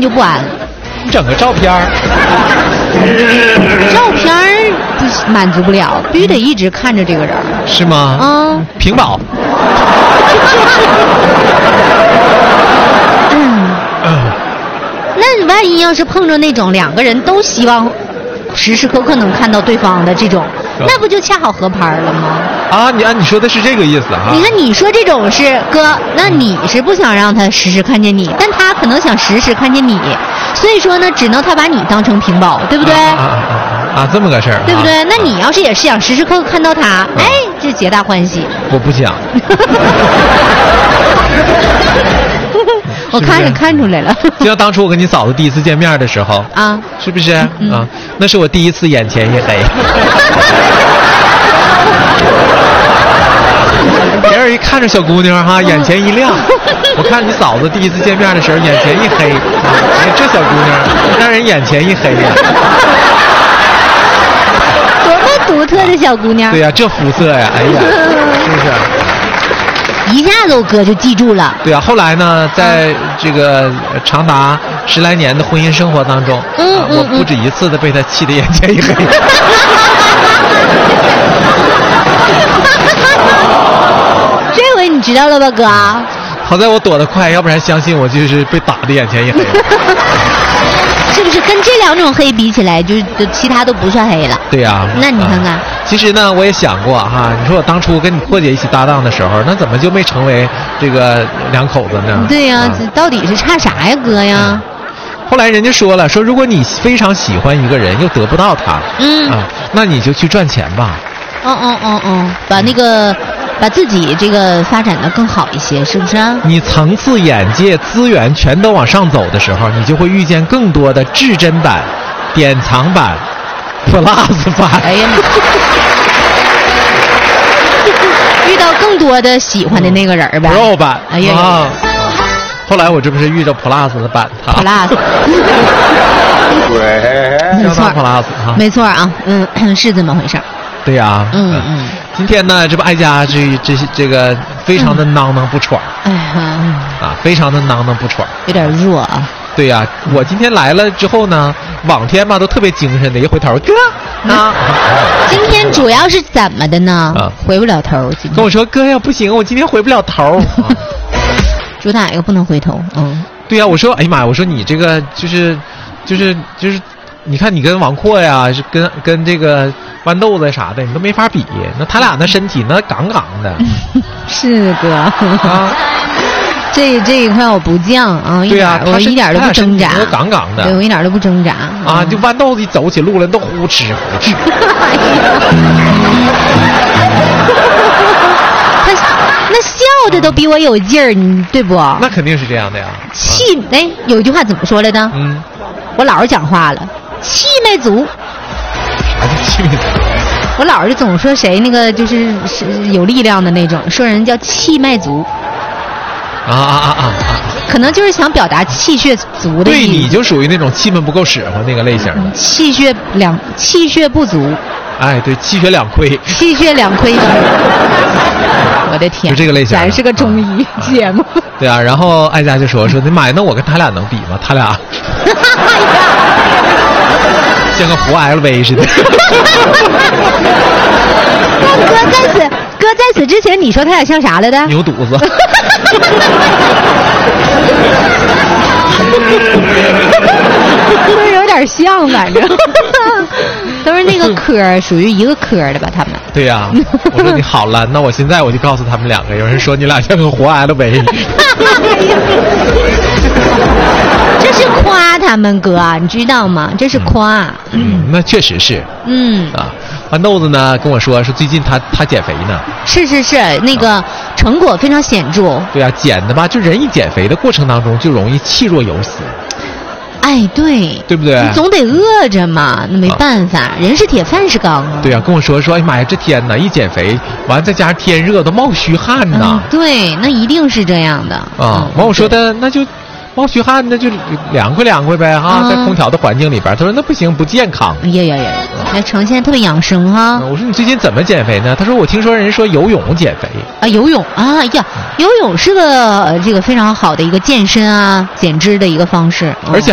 就不安。 你整个照片儿， 照片满足不了，必须得一直看着这个人。 是吗？ 嗯， 屏保。 那万一要是碰着那种两个人都希望时时刻刻能看到对方的这种，那不就恰好合拍了吗？ 啊，你说的是这个意思啊？ 你看你说这种是哥，那你是不想让他时时看见你，但他可能想时时看见你，所以说呢，只能他把你当成屏保，对不对？ 这么个事儿， 对不对？那你要是也是想时时刻刻看到他，哎，这皆大欢喜。 我不想。 我看出来了， 就像当初我跟你嫂子第一次见面的时候啊， 是不是啊？那是我第一次眼前一黑。别人一看着小姑娘哈，眼前一亮。我看你嫂子第一次见面的时候，眼前一黑。哎，这小姑娘让人眼前一黑呀。 多么独特的小姑娘。 对呀，这肤色呀，哎呀，是不是？ 一下子我哥就记住了。 对啊，后来呢，在这个长达10来年的婚姻生活当中，我不止一次的被他气得眼前一黑。 这回你知道了吧，哥？ 好在我躲得快，要不然相信我就是被打得眼前一黑。 是不是跟这两种黑比起来，就是其他都不算黑了？ 对呀。 那你看看， 其实呢，我也想过哈，你说我当初跟你破姐一起搭档的时候，那怎么就没成为这个两口子呢？ 对呀，这到底是差啥呀，哥呀？ 后来人家说了，说如果你非常喜欢一个人又得不到他，那你就去赚钱吧。把自己这个发展的更好一些，是不是啊？你层次、眼界、资源全都往上走的时候，你就会遇见更多的至臻版、典藏版、Plus 版。 哎呀妈！遇到更多的喜欢的那个人呗。 Pro 版。 哎呀。 后来我这不是遇到 Plus 的版他。 Plus。 没错 Plus 啊。 没错啊，是这么回事。 对呀，今天呢，这不哀家这个非常的囔囔不喘，非常的囔囔不喘， 有点弱啊。 对呀，我今天来了之后呢，往天吧都特别精神的，一回头哥啊， 今天主要是怎么的呢？回不了头， 跟我说哥呀，不行，我今天回不了头。 主打一个不能回头， 对呀，我说，哎呀妈呀，我说你这个就是。你看，你跟王阔呀，是跟这个豌豆子啥的，你都没法比。那他俩那身体那杠杠的。 是哥啊，这一块我不犟啊， 对呀， 我一点都不挣扎， 杠杠的。 对，我一点都不挣扎啊！就豌豆子一走起路来都呼哧呼哧。 那笑的都比我有劲儿，你对不？ 那肯定是这样的呀。 有一句话怎么说来的？我姥儿讲话了。气脉足， 啥叫气脉足？ 我姥儿就总说谁那个就是有力量的那种，说人叫气脉足。可能就是想表达气血足的意思。 对，你就属于那种气闷不够使唤那个类型的。 气血不足。 哎，对，气血两亏。 气血两亏。我的天， 就这个类型。 咱是个中医节目。 对啊，然后哀家就说你妈呀，那我跟他俩能比吗？他俩。像个活 LV 似的。 哥在此之前，你说他俩像啥来的？ 牛犊子。 都是有点像，反正都是那个科，属于一个科的吧？他们。 对呀，我说你好了，那我现在我就告诉他们两个，有人说你俩像个活 LV。 这是夸他们哥，你知道吗？这是夸。 那确实是。豌豆子呢跟我说是最近他减肥呢。是， 那个成果非常显著。 对啊，减的吧，就人一减肥的过程当中就容易气若游丝。 哎，对不对？ 你总得饿着嘛，那没办法，人是铁，饭是钢啊。 对啊，跟我说，哎呀妈呀，这天哪，一减肥完再加上天热，都冒虚汗呐。 对，那一定是这样的。 完我说的那就。冒虚汗那就凉快呗哈，在空调的环境里边，他说那不行，不健康。 呀，那呈现特别养生哈。 我说你最近怎么减肥呢？他说我听说人说游泳减肥啊，游泳啊呀，游泳是个这个非常好的一个健身啊减脂的一个方式， 而且